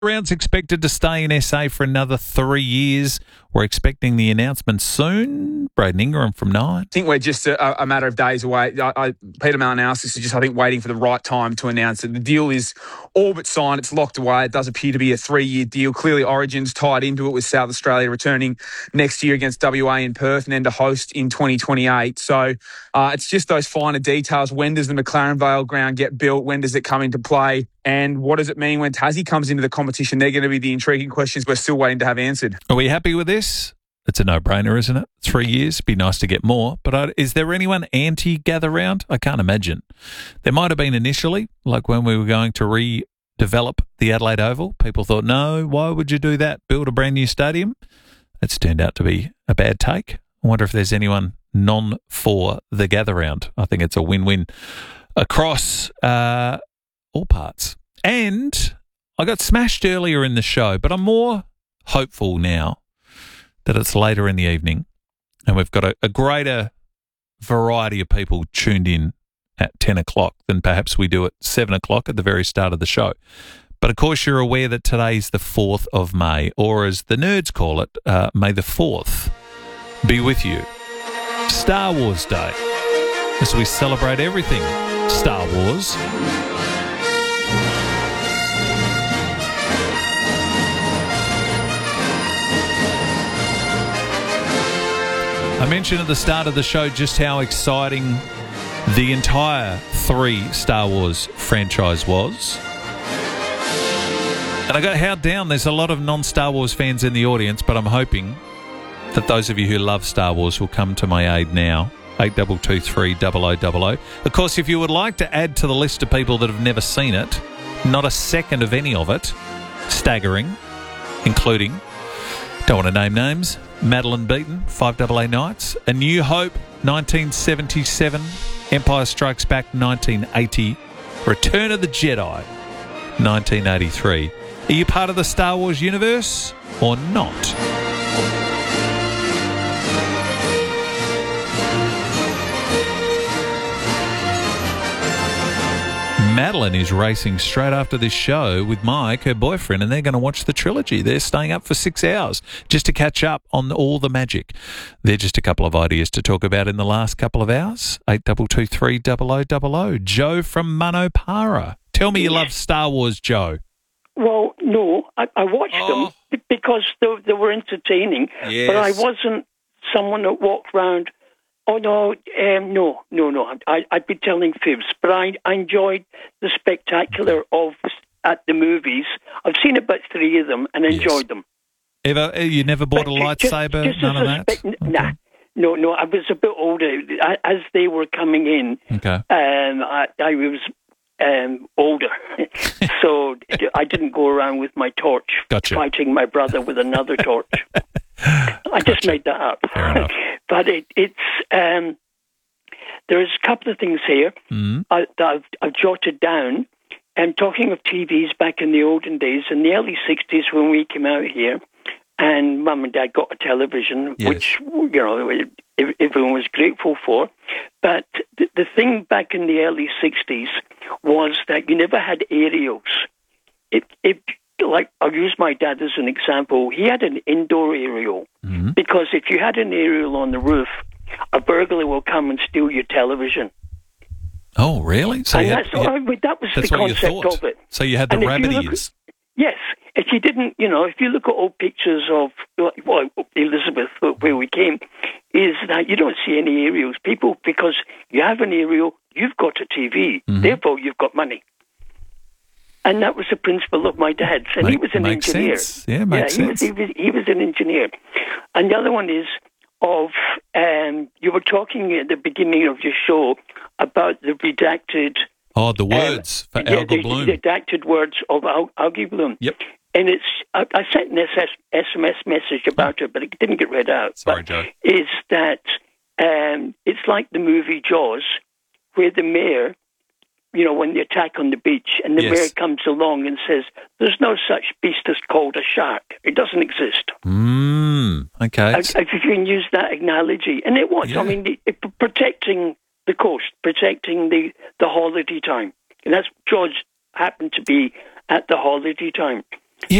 Round's expected to stay in SA for another 3 years. We're expecting the announcement soon. Braden Ingram from Nine. I think we're just a matter of days away. Peter Malinowski is just, I think, waiting for the right time to announce it. The deal is all but signed. It's locked away. It does appear to be a 3-year deal. Clearly, Origin's tied into it with South Australia returning next year against WA in Perth and then to host in 2028. So it's just those finer details. When does the McLaren Vale ground get built? When does it come into play? And what does it mean when Tassie comes into the competition? They're going to be the intriguing questions we're still waiting to have answered. Are we happy with this? It's a no-brainer, isn't it? 3 years, be nice to get more. But is there anyone anti-gather round? I can't imagine. There might have been initially, like when we were going to redevelop the Adelaide Oval. People thought, no, why would you do that? Build a brand new stadium? It's turned out to be a bad take. I wonder if there's anyone for the gather round. I think it's a win-win across all parts. And I got smashed earlier in the show, but I'm more hopeful now that it's later in the evening and we've got a greater variety of people tuned in at 10 o'clock than perhaps we do at 7 o'clock at the very start of the show. But of course you're aware that today's the 4th of May, or as the nerds call it, May the 4th be with you. Star Wars Day, as we celebrate everything Star Wars. I mentioned at the start of the show just how exciting the entire 3 Star Wars franchise was. And I got held down. There's a lot of non-Star Wars fans in the audience, but I'm hoping that those of you who love Star Wars will come to my aid now. 8223 0000. Of course, if you would like to add to the list of people that have never seen it, not a second of any of it, staggering, including, don't want to name names, Madeline Beaton, 5AA Nights, A New Hope, 1977, Empire Strikes Back, 1980, Return of the Jedi, 1983. Are you part of the Star Wars universe or not? Madeline is racing straight after this show with Mike, her boyfriend, and they're going to watch the trilogy. They're staying up for 6 hours just to catch up on all the magic. They're just a couple of ideas to talk about in the last couple of hours. 8223 0000. Joe from Manopara. Tell me you love Star Wars, Joe. Well, no, I watched them because they were entertaining, yes. But I wasn't someone that walked around. Oh, no, no. I'd be telling fibs, but I enjoyed the spectacular of at the movies. I've seen about 3 of them and enjoyed them. You never bought a lightsaber? Just none of that? Nah. No, I was a bit older. As they were coming in, I was older. So I didn't go around with my torch fighting my brother with another torch. I just made that up. Fair enough. But it's there's a couple of things here that I've jotted down. And talking of TVs back in the olden days, in the early 60s when we came out here, and Mum and Dad got a television, which, everyone was grateful for. But the thing back in the early 60s was that you never had aerials. Like, I'll use my dad as an example. He had an indoor aerial because if you had an aerial on the roof, a burglar will come and steal your television. Oh, really? So that was the concept of it. So you had the rabbit ears. Yes. If you didn't, if you look at old pictures of, Elizabeth, where we came, is that you don't see any aerials. People, because you have an aerial, you've got a TV. Therefore, you've got money. And that was the principle of my dad's. And he was an engineer. Sense. Yeah, makes sense. He was an engineer. And the other one is you were talking at the beginning of your show about the redacted... Oh, the words for Algal Bloom. The redacted words of Algal Bloom. Yep. And I sent an SMS message about it, but it didn't get read out. Sorry, Joe. Is that it's like the movie Jaws, where the mayor... when they attack on the beach and the mayor comes along and says, there's no such beast as called a shark. It doesn't exist. Okay. If you can use that analogy. And it was, protecting the coast, protecting the holiday time. And that's George happened to be at the holiday time.